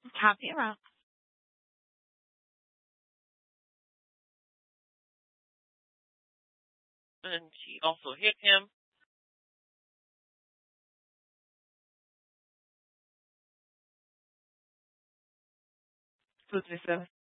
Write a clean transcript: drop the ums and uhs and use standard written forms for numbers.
Copy it out. And she also hit him. 237.